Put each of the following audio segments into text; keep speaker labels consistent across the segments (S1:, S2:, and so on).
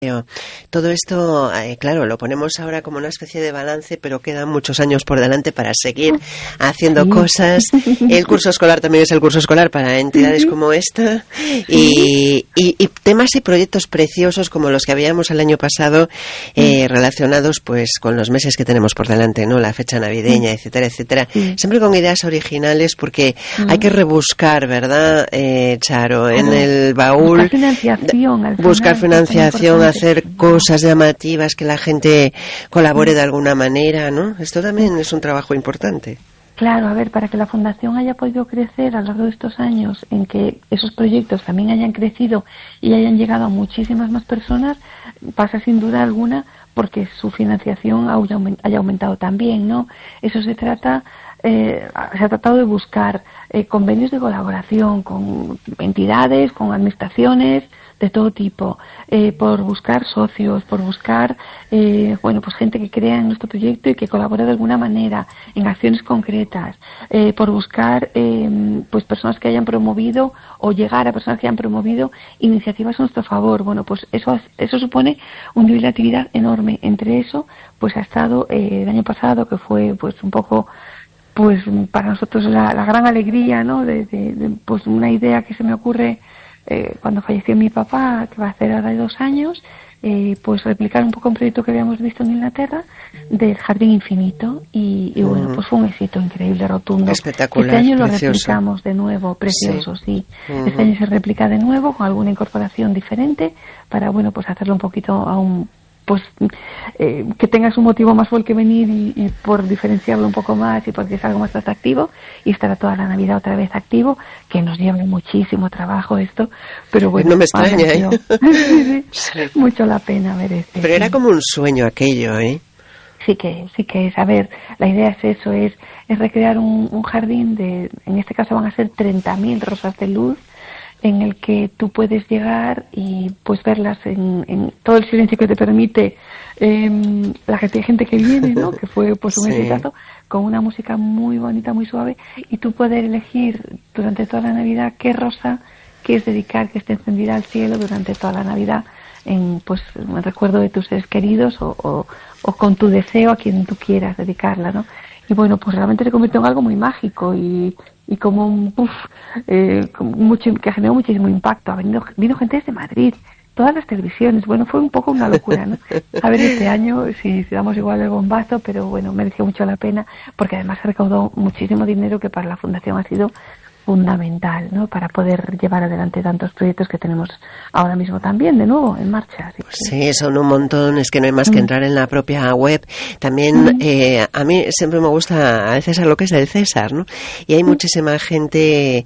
S1: Todo esto, claro, lo ponemos ahora como una especie de balance, pero quedan muchos años por delante para seguir haciendo cosas. El curso escolar también es el curso escolar para entidades como esta y temas y proyectos preciosos como los que habíamos el año pasado relacionados pues con los meses que tenemos por delante, ¿no? La fecha navideña, etcétera, etcétera. Siempre con ideas originales porque hay que rebuscar, ¿verdad, Charo? En el baúl. Buscar financiación, hacer cosas llamativas, que la gente colabore de alguna manera, ¿no? Esto también es un trabajo importante.
S2: Claro, a ver, para que la Fundación haya podido crecer a lo largo de estos años, en que esos proyectos también hayan crecido y hayan llegado a muchísimas más personas, pasa sin duda alguna porque su financiación haya aumentado también, ¿no? Eso se trata, se ha tratado de buscar convenios de colaboración con entidades, con administraciones de todo tipo, por buscar socios, por buscar pues gente que crea en nuestro proyecto y que colabore de alguna manera en acciones concretas, por buscar pues personas que hayan promovido o llegar a personas que hayan promovido iniciativas a nuestro favor. Bueno, pues eso supone un nivel de actividad enorme. Entre eso, pues ha estado el año pasado, que fue pues un poco pues para nosotros la gran alegría, ¿no? De pues una idea que se me ocurre cuando falleció mi papá, que va a hacer ahora 2 años, pues replicar un poco un proyecto que habíamos visto en Inglaterra del Jardín Infinito y bueno, pues fue un éxito increíble, rotundo.
S1: Espectacular,
S2: este año lo
S1: precioso.
S2: Replicamos de nuevo, precioso, sí. Este año se replica de nuevo con alguna incorporación diferente para, bueno, pues hacerlo un poquito aún pues que tengas un motivo más por el que venir y por diferenciarlo un poco más y porque es algo más atractivo y estará toda la Navidad otra vez activo, que nos lleva muchísimo trabajo esto, pero bueno,
S1: no me extraña,
S2: sí, mucho la pena merece.
S1: Pero era como un sueño aquello,
S2: Sí que es. A ver, la idea es eso, es recrear un jardín en este caso van a ser 30.000 rosas de luz, en el que tú puedes llegar y pues verlas en todo el silencio que te permite la gente que viene, ¿no? Que fue pues un exitazo, con una música muy bonita, muy suave, y tú puedes elegir durante toda la Navidad qué rosa quieres dedicar, que esté encendida al cielo durante toda la Navidad, en recuerdo de tus seres queridos o con tu deseo a quien tú quieras dedicarla, ¿no? Y bueno, pues realmente se convirtió en algo muy mágico y como que generó muchísimo impacto. Vino gente desde Madrid, todas las televisiones. Bueno, fue un poco una locura, ¿no? A ver, este año si damos igual el bombazo, pero bueno, mereció mucho la pena porque además se recaudó muchísimo dinero que para la Fundación ha sido fundamental, ¿no? Para poder llevar adelante tantos proyectos que tenemos ahora mismo también de nuevo en marcha.
S1: Sí, son un montón, es que no hay más que entrar en la propia web. También a mí siempre me gusta al César lo que es del César, ¿no? Y hay muchísima gente,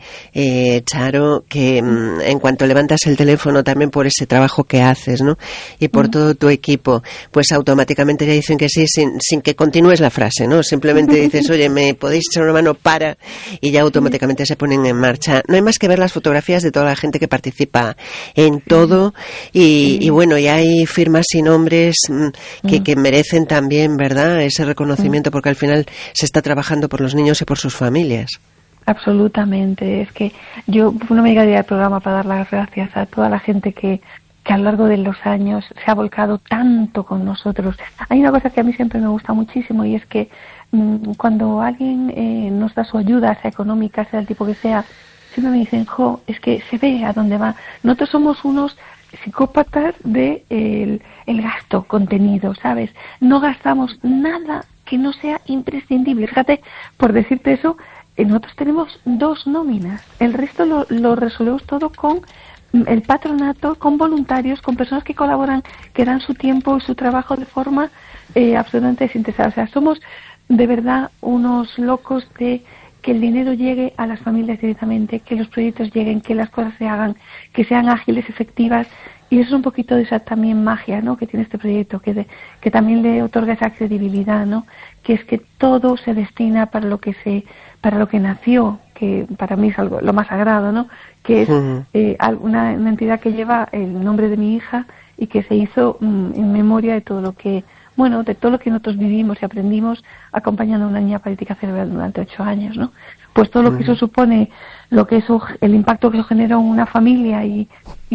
S1: Charo, que en cuanto levantas el teléfono también por ese trabajo que haces, ¿no? Y por todo tu equipo, pues automáticamente ya dicen que sí, sin que continúes la frase, ¿no? Simplemente dices, oye, ¿me podéis echar una mano para? Y ya automáticamente se ponen en marcha. No hay más que ver las fotografías de toda la gente que participa en todo y bueno, ya hay firmas y nombres que merecen también, ¿verdad?, ese reconocimiento porque al final se está trabajando por los niños y por sus familias.
S2: Absolutamente. Es que yo no me llegaría al programa para dar las gracias a toda la gente que a lo largo de los años se ha volcado tanto con nosotros. Hay una cosa que a mí siempre me gusta muchísimo y es que cuando alguien nos da su ayuda, sea económica, sea del tipo que sea, siempre me dicen, es que se ve a dónde va. Nosotros somos unos psicópatas de el gasto contenido, ¿sabes? No gastamos nada que no sea imprescindible. Fíjate, por decirte eso, nosotros tenemos 2 nóminas. El resto lo resolvemos todo con el patronato, con voluntarios, con personas que colaboran, que dan su tiempo y su trabajo de forma absolutamente desinteresada. O sea, somos de verdad unos locos de que el dinero llegue a las familias directamente, que los proyectos lleguen, que las cosas se hagan, que sean ágiles, efectivas, y eso es un poquito de esa también magia, ¿no?, que tiene este proyecto, que también le otorga esa credibilidad, ¿no?, que es que todo se destina para lo que nació, que para mí es algo lo más sagrado, ¿no?, que es una entidad que lleva el nombre de mi hija y que se hizo en memoria de todo lo que bueno, de todo lo que nosotros vivimos y aprendimos acompañando a una niña paralítica cerebral durante 8 años, ¿no? Pues todo lo que eso supone, el impacto que eso generó en una familia y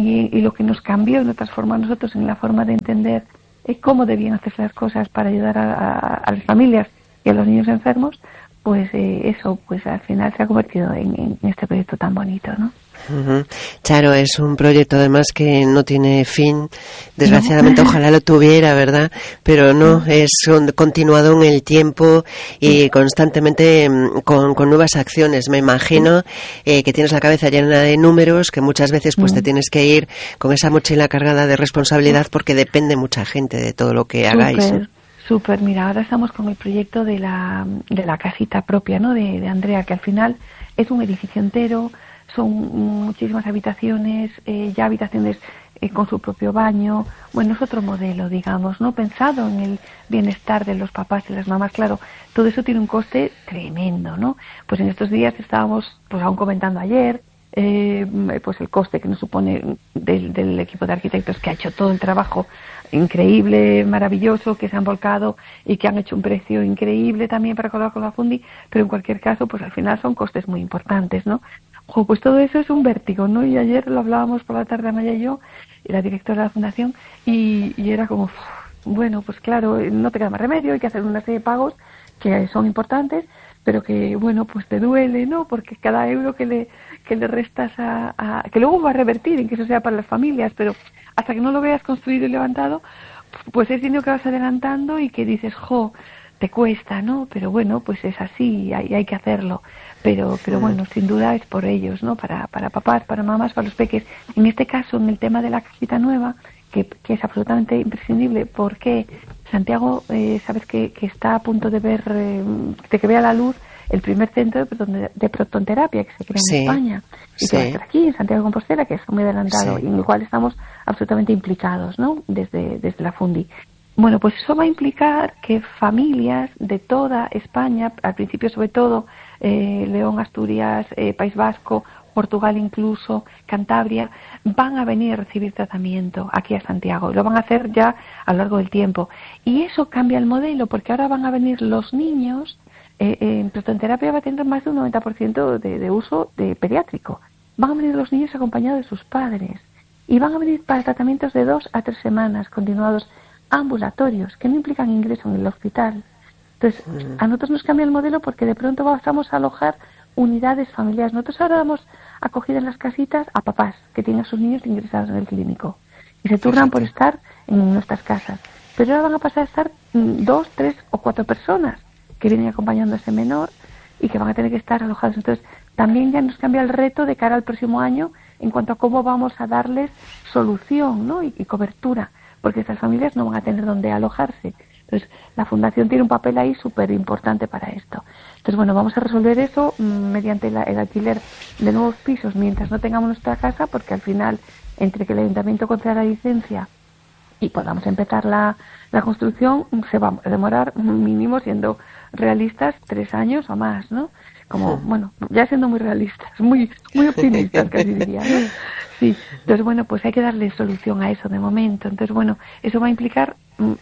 S2: lo que nos cambió y nos transformó a nosotros en la forma de entender cómo debían hacerse las cosas para ayudar a las familias y a los niños enfermos, pues eso pues al final se ha convertido en este proyecto tan bonito, ¿no?
S1: Uh-huh. Charo, es un proyecto además que no tiene fin, desgraciadamente. Ojalá lo tuviera, ¿verdad? Pero no, es continuado en el tiempo y constantemente con nuevas acciones. Me imagino que tienes la cabeza llena de números, que muchas veces pues te tienes que ir con esa mochila cargada de responsabilidad porque depende mucha gente de todo lo que hagáis.
S2: Súper, mira, ahora estamos con el proyecto de la casita propia, ¿no? De Andrea, que al final es un edificio entero. Son muchísimas habitaciones, ya habitaciones con su propio baño. Bueno, es otro modelo, digamos, ¿no? Pensado en el bienestar de los papás y las mamás. Claro, todo eso tiene un coste tremendo, ¿no? Pues en estos días estábamos, pues aún comentando ayer, pues el coste que nos supone del equipo de arquitectos que ha hecho todo el trabajo increíble, maravilloso, que se han volcado y que han hecho un precio increíble también para colaborar con la Fundi, pero en cualquier caso, pues al final son costes muy importantes, ¿no? Pues todo eso es un vértigo, ¿no? Y ayer lo hablábamos por la tarde, Amaya y yo, y la directora de la fundación, y era como, bueno, pues claro, no te queda más remedio, hay que hacer una serie de pagos que son importantes, pero que, bueno, pues te duele, ¿no? Porque cada euro que le restas que luego va a revertir en que eso sea para las familias, pero hasta que no lo veas construido y levantado, pues es dinero que vas adelantando y que dices, te cuesta, ¿no? Pero bueno, pues es así, hay que hacerlo. Pero bueno, sin duda es por ellos, ¿no? Para papás, para mamás, para los peques. En este caso, en el tema de la casita nueva, que es absolutamente imprescindible, porque Santiago, sabes que está a punto de que vea la luz el primer centro de protonterapia que se crea en España. Y que va a estar aquí, en Santiago de Compostela, que es muy adelantado, y en el cual estamos absolutamente implicados, ¿no? Desde la Fundi. Bueno, pues eso va a implicar que familias de toda España, al principio sobre todo León, Asturias, País Vasco, Portugal incluso, Cantabria, van a venir a recibir tratamiento aquí a Santiago y lo van a hacer ya a lo largo del tiempo. Y eso cambia el modelo porque ahora van a venir los niños, en protonterapia va a tener más de un 90% de uso de pediátrico. Van a venir los niños acompañados de sus padres y van a venir para tratamientos de 2 a 3 semanas continuados ambulatorios, que no implican ingreso en el hospital. Entonces, a nosotros nos cambia el modelo porque de pronto vamos a alojar unidades familiares. Nosotros ahora damos acogida en las casitas a papás que tienen a sus niños ingresados en el clínico y se turnan por estar en nuestras casas. Pero ahora van a pasar a estar 2, 3 o 4 personas que vienen acompañando a ese menor y que van a tener que estar alojados. Entonces, también ya nos cambia el reto de cara al próximo año en cuanto a cómo vamos a darles solución, ¿no? y cobertura, porque estas familias no van a tener dónde alojarse. Entonces, la Fundación tiene un papel ahí súper importante para esto. Entonces, bueno, vamos a resolver eso mediante el alquiler de nuevos pisos mientras no tengamos nuestra casa, porque al final, entre que el Ayuntamiento conceda la licencia y podamos empezar la construcción, se va a demorar mínimo, siendo realistas, 3 años o más, ¿no? Como, bueno, ya siendo muy realistas, muy optimistas, casi diría, ¿no? Sí, entonces bueno, pues hay que darle solución a eso de momento. Entonces bueno, eso va a implicar,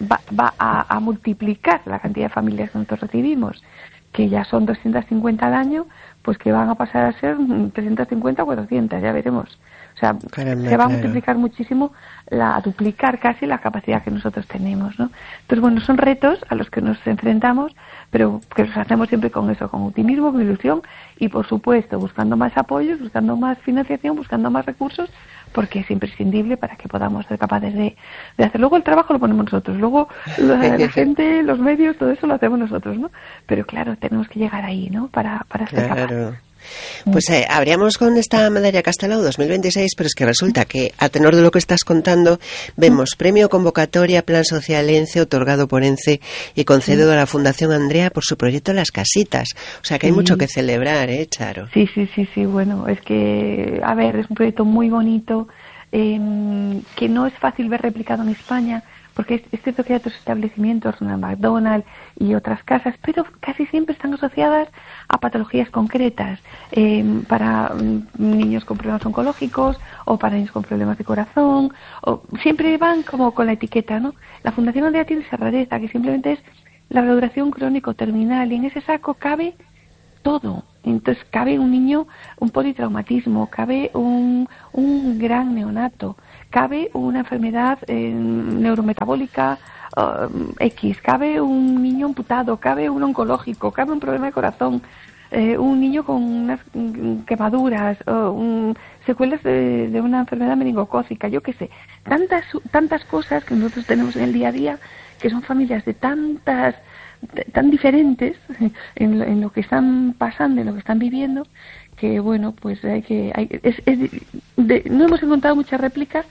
S2: va a multiplicar la cantidad de familias que nosotros recibimos, que ya son 250 al año, pues que van a pasar a ser 350 o 400, ya veremos. O sea, se va a multiplicar muchísimo, a duplicar casi la capacidad que nosotros tenemos, ¿no? Entonces bueno, son retos a los que nos enfrentamos, pero que los hacemos siempre con eso, con optimismo, con ilusión y por supuesto buscando más apoyos, buscando más financiación, buscando más recursos, porque es imprescindible para que podamos ser capaces de hacer. Luego el trabajo lo ponemos nosotros, luego la gente, los medios, todo eso lo hacemos nosotros, ¿no? Pero claro, tenemos que llegar ahí, ¿no? Para ser capaces.
S1: Pues habríamos con esta medalla Castelao 2026, pero es que resulta que, a tenor de lo que estás contando, vemos premio convocatoria Plan Social ENCE, otorgado por ENCE y concedido a la Fundación Andrea por su proyecto Las Casitas. O sea que hay mucho que celebrar, Charo.
S2: Sí, bueno, es que, a ver, es un proyecto muy bonito, que no es fácil ver replicado en España, porque es cierto que hay otros establecimientos, una McDonald's y otras casas, pero casi siempre están asociadas a patologías concretas, para niños con problemas oncológicos o para niños con problemas de corazón, o siempre van como con la etiqueta, ¿no? La Fundación Aldea tiene esa rareza, que simplemente es la rehabilitación crónico terminal, y en ese saco cabe todo. Entonces cabe un niño, un politraumatismo, cabe un gran neonato, cabe una enfermedad neurometabólica X, cabe un niño amputado, cabe un oncológico, cabe un problema de corazón, un niño con unas quemaduras, secuelas de una enfermedad meningocócica, yo qué sé, tantas cosas que nosotros tenemos en el día a día, que son familias de tan diferentes en lo que están pasando, en lo que están viviendo, que bueno, pues no hemos encontrado mucha réplica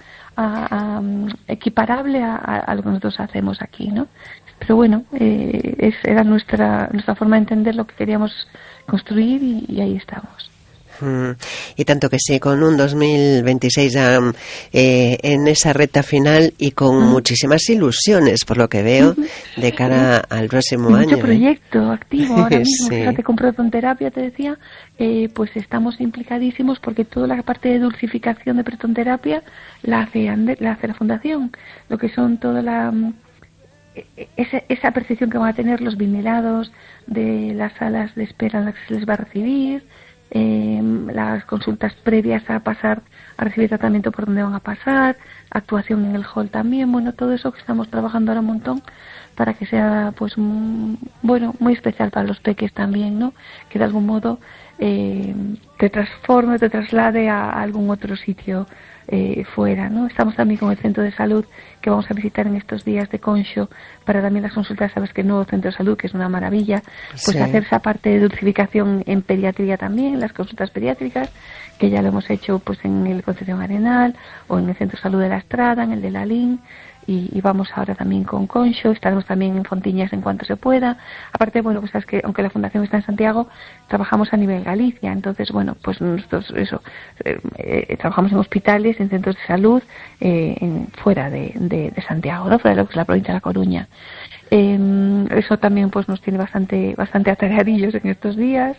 S2: equiparable a lo que nosotros hacemos aquí, ¿no? Pero bueno, era nuestra forma de entender lo que queríamos construir, y ahí estamos.
S1: Y tanto que sí, con un 2026 en esa recta final y con muchísimas ilusiones, por lo que veo, de cara al próximo año.
S2: Mucho proyecto activo ahora mismo. Sí. Fíjate, con protonterapia, te decía, pues estamos implicadísimos, porque toda la parte de dulcificación de protonterapia la hace la Fundación. Lo que son toda esa percepción que van a tener los vinelados de las salas de espera en las que se les va a recibir, las consultas previas a pasar a recibir tratamiento por donde van a pasar, actuación en el hall también, bueno, todo eso que estamos trabajando ahora un montón para que sea, pues, muy especial para los peques también, ¿no? Que de algún modo te transforme, te traslade a algún otro sitio fuera, ¿no? Estamos también con el centro de salud que vamos a visitar en estos días de Conxo para también las consultas. Sabes que el nuevo centro de salud, que es una maravilla, pues sí, hacer esa parte de dulcificación en pediatría también, las consultas pediátricas, que ya lo hemos hecho pues en el Concepción Arenal o en el centro de salud de la Estrada, en el de la LIN. Y vamos ahora también con Conxo, estaremos también en Fontiñas en cuanto se pueda. Aparte, bueno, pues sabes que aunque la Fundación está en Santiago, trabajamos a nivel Galicia. Entonces, bueno, pues nosotros trabajamos en hospitales, en centros de salud, fuera de Santiago, ¿no? Fuera de lo que es la provincia de La Coruña. Eso también pues nos tiene bastante atareadillos en estos días.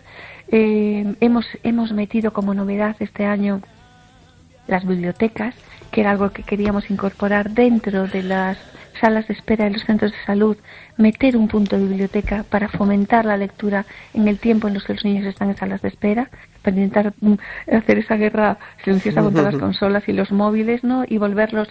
S2: Hemos metido como novedad este año las bibliotecas, que era algo que queríamos incorporar dentro de las salas de espera de los centros de salud, meter un punto de biblioteca para fomentar la lectura en el tiempo en los que los niños están en salas de espera, para intentar hacer esa guerra silenciosa contra las consolas y los móviles, ¿no? Y volverlos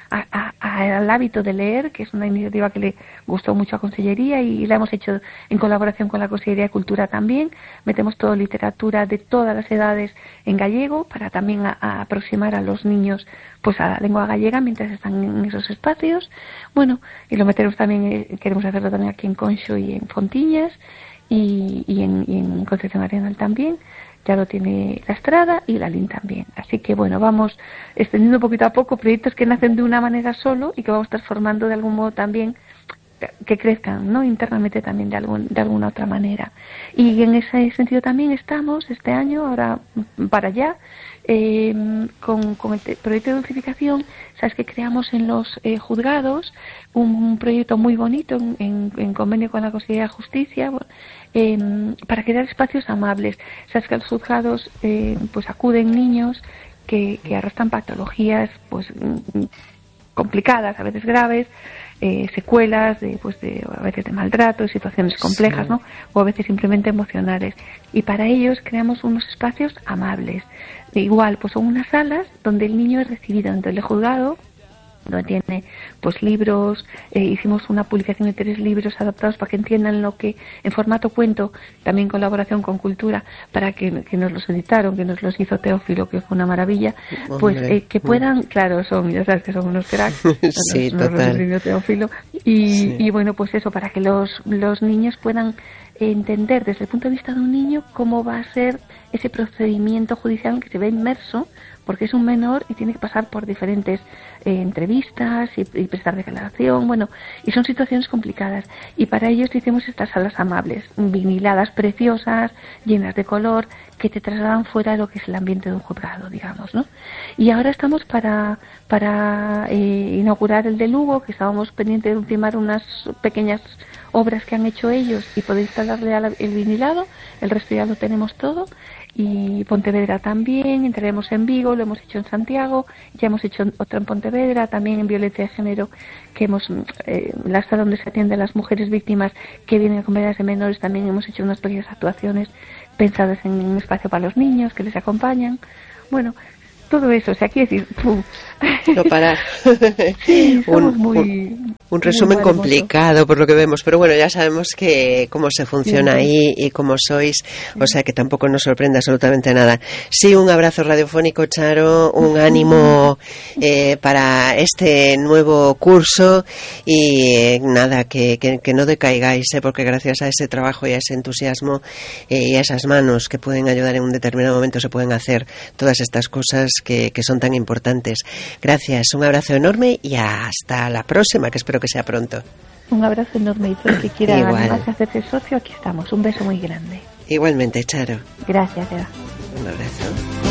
S2: al hábito de leer, que es una iniciativa que le gustó mucho a Consellería y la hemos hecho en colaboración con la Consellería de Cultura también. Metemos toda literatura de todas las edades en gallego para también aproximar a los niños pues a la lengua gallega mientras están en esos espacios. Bueno, y lo meteremos también, queremos hacerlo también aquí en Conxo y en Fontiñas y en Concepción Arenal también. Ya lo tiene la Estrada y la LIN también. Así que bueno, vamos extendiendo poquito a poco proyectos que nacen de una manera solo y que vamos transformando de algún modo también, que crezcan, ¿no? Internamente también de alguna otra manera. Y en ese sentido también estamos este año, ahora para allá, con el proyecto de dulcificación. Sabes que creamos en los juzgados un proyecto muy bonito en convenio con la Consejería de Justicia, para crear espacios amables. Sabes que a los juzgados pues acuden niños que arrastran patologías pues complicadas, a veces graves, secuelas a veces de maltrato, situaciones complejas, sí, ¿no? O a veces simplemente emocionales. Y para ellos creamos unos espacios amables. Igual, pues son unas salas donde el niño es recibido dentro del juzgado, donde tiene pues libros, hicimos una publicación de 3 libros adaptados para que entiendan lo que, en formato cuento, también en colaboración con Cultura, para que nos los editaron, que nos los hizo Teófilo, que fue una maravilla. Pues que puedan, claro, ya sabes que son unos cracks,
S1: sí,
S2: nos los escribió Teófilo, y bueno, pues eso, para que los niños puedan entender desde el punto de vista de un niño cómo va a ser ese procedimiento judicial en que se ve inmerso, porque es un menor y tiene que pasar por diferentes entrevistas y prestar declaración, bueno, y son situaciones complicadas. Y para ellos hicimos estas salas amables, viniladas, preciosas, llenas de color, que te trasladan fuera de lo que es el ambiente de un juzgado, digamos, ¿no? Y ahora estamos para inaugurar el de Lugo, que estábamos pendientes de ultimar unas pequeñas obras que han hecho ellos y poder instalarle el vinilado. El resto ya lo tenemos todo. Y Pontevedra también, entraremos en Vigo, lo hemos hecho en Santiago, ya hemos hecho otro en Pontevedra, también en violencia de género, que hemos, la sala donde se atiende a las mujeres víctimas que vienen con medidas de menores, también hemos hecho unas pequeñas actuaciones pensadas en un espacio para los niños que les acompañan. Bueno, todo eso, o sea, quiero decir,
S1: no parar.
S2: Sí, somos un
S1: resumen complicado por lo que vemos, pero bueno, ya sabemos que cómo se funciona ahí y cómo sois, o sea que tampoco nos sorprende absolutamente nada. Sí, un abrazo radiofónico, Charo, un ánimo para este nuevo curso y nada, que no decaigáis, porque gracias a ese trabajo y a ese entusiasmo y a esas manos que pueden ayudar en un determinado momento se pueden hacer todas estas cosas que son tan importantes. Gracias, un abrazo enorme y hasta la próxima, que espero que sea pronto.
S2: Un abrazo enorme y todo el que quiera animarse a hacerse socio, aquí estamos. Un beso muy grande.
S1: Igualmente, Charo.
S2: Gracias, Eva.
S1: Un abrazo.